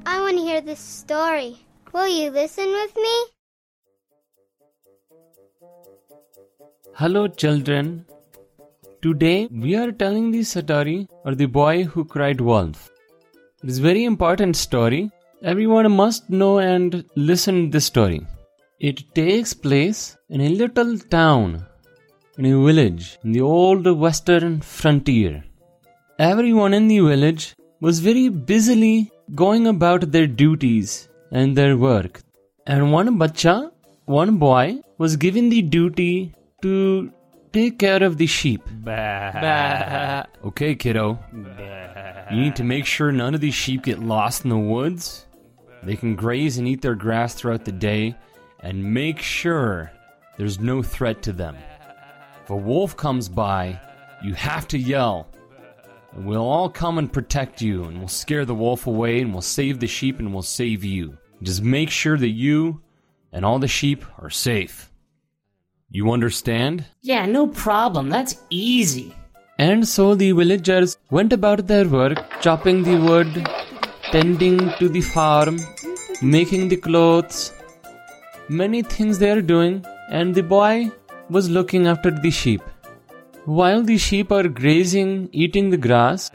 I want to hear this story. Will you listen with me? Hello, children. Today we are telling the story of the boy who cried wolf. It is a very important story. Everyone must know and listen to this story. It takes place in a little town, in a village, in the old western frontier. Everyone in the village was very busily going about their duties and their work. And one boy, was given the duty to take care of the sheep. Okay, kiddo. You need to make sure none of these sheep get lost in the woods. They can graze and eat their grass throughout the day, and make sure there's no threat to them. If a wolf comes by, you have to yell. And we'll all come and protect you, and we'll scare the wolf away, and we'll save the sheep, and we'll save you. Just make sure that you and all the sheep are safe. You understand? Yeah, no problem. That's easy. And so the villagers went about their work, chopping the wood, tending to the farm, making the clothes. Many things they are doing, and the boy was looking after the sheep. While the sheep are grazing, eating the grass,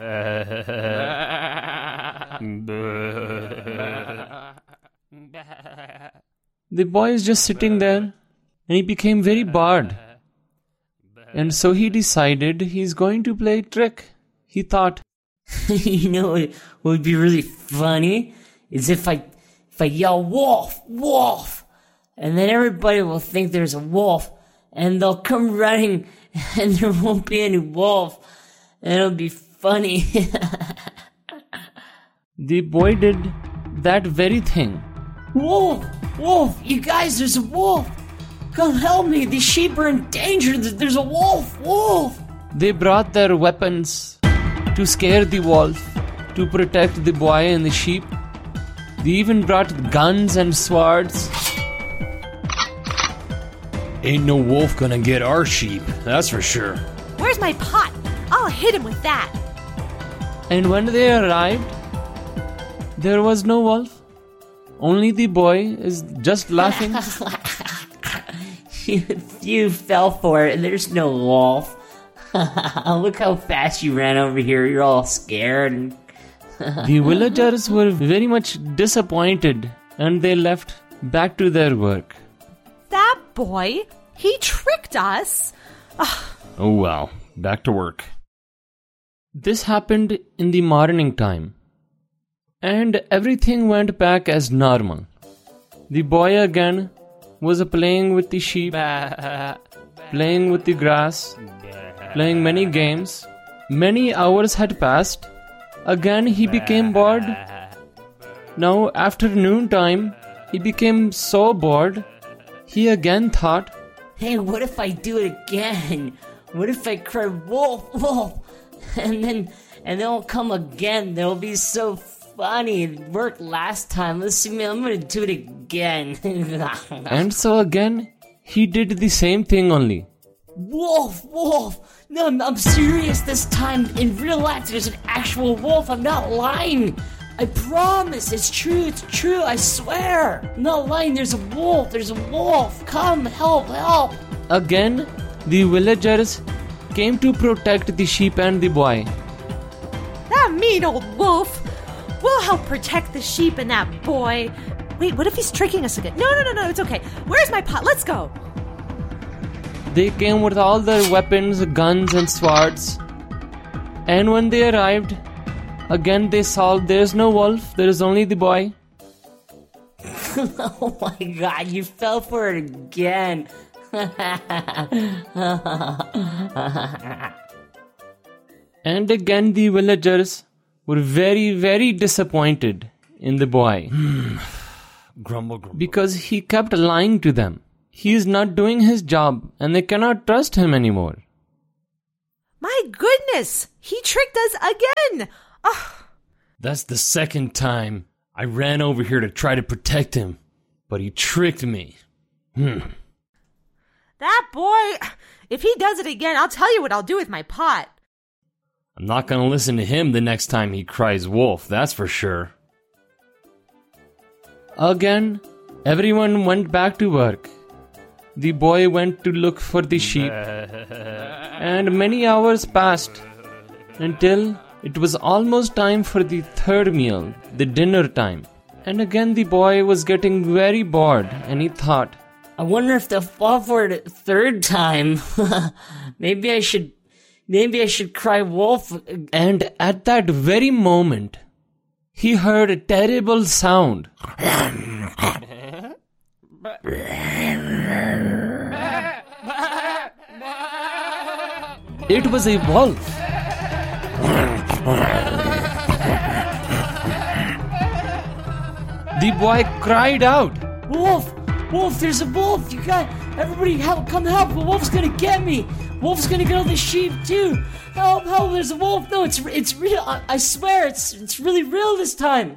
the boy is just sitting there, and he became very bored. And so he decided he's going to play a trick. He thought, You know what would be really funny? Is if I yell, wolf, wolf, and then everybody will think there's a wolf, and they'll come running, and there won't be any wolf, and it'll be funny. the boy did that very thing. Wolf, wolf, you guys, there's a wolf. Come help me, these sheep are in danger, there's a wolf, wolf. They brought their weapons to scare the wolf, to protect the boy and the sheep. They even brought guns and swords. Ain't no wolf gonna get our sheep, that's for sure. Where's my pot? I'll hit him with that. And when they arrived, there was no wolf. Only the boy is just laughing. You fell for it, and there's no wolf. Look how fast you ran over here. You're all scared. The villagers were very much disappointed, and they left back to their work. That boy, he tricked us. Oh well, back to work. This happened in the morning time, and everything went back as normal. The boy again was playing with the sheep, playing with the grass, playing many games. Many hours had passed. Again he became bored. Now after noontime, he became so bored, he again thought, Hey, what if I do it again? What if I cry wolf, wolf? And they'll come again. They'll be so funny. It worked last time. Listen, I'm gonna do it again. And so again, he did the same thing only. Wolf, wolf. No, I'm serious this time. In real life, there's an actual wolf. I'm not lying. I promise. It's true. I swear. I'm not lying. There's a wolf. Come, help. Again, the villagers came to protect the sheep and the boy. That mean old wolf. We'll help protect the sheep and that boy. Wait, what if he's tricking us again? No, it's okay. Where's my pot? Let's go. They came with all their weapons, guns and swords. And when they arrived, again they saw there's no wolf, there is only the boy. Oh my god, you fell for it again. And again the villagers were very, very disappointed in the boy. Grumble. Because he kept lying to them. He is not doing his job and they cannot trust him anymore. My goodness, he tricked us again. That's the second time I ran over here to try to protect him, but he tricked me. That boy, if he does it again, I'll tell you what I'll do with my pot. I'm not going to listen to him the next time he cries wolf, that's for sure. Again, everyone went back to work. The boy went to look for the sheep, and many hours passed until it was almost time for the third meal, the dinner time. And again the boy was getting very bored, and he thought, I wonder if they'll fall for it a third time. Maybe I should cry wolf. And at that very moment, he heard a terrible sound. It was a wolf. The boy cried out, Wolf! Wolf, there's a wolf! Everybody come help! The wolf's gonna get me! Wolf's gonna get all the sheep too! Help, there's a wolf! No, it's real! I swear, it's really real this time!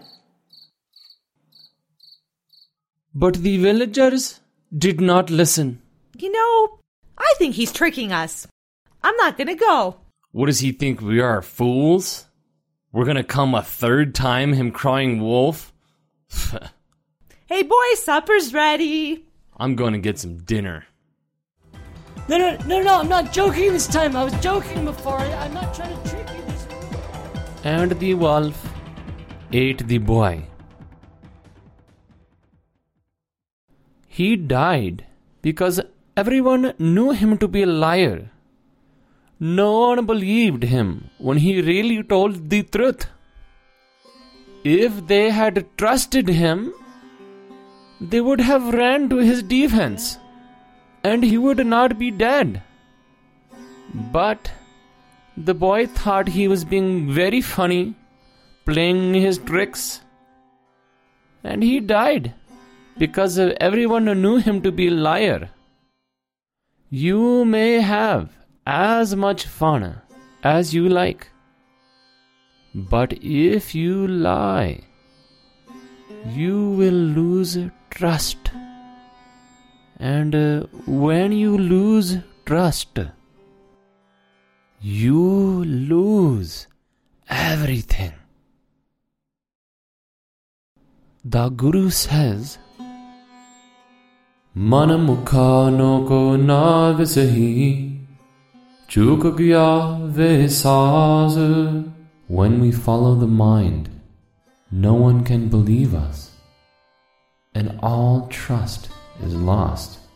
But the villagers did not listen. I think he's tricking us. I'm not gonna go. What does he think we are, fools? We're gonna come a third time, him crying wolf? Hey boys, supper's ready. I'm gonna get some dinner. No, I'm not joking this time. I was joking before. I'm not trying to trick you this time. And the wolf ate the boy. He died because everyone knew him to be a liar. No one believed him when he really told the truth. If they had trusted him, they would have ran to his defense, and he would not be dead. But the boy thought he was being very funny, playing his tricks, and he died because everyone knew him to be a liar. You may have as much fun as you like, but if you lie, you will lose trust. And when you lose trust, you lose everything. The Guru says, Man mukha no ko na visahi, chuk gya vesaz. When we follow the mind, no one can believe us, and all trust is lost.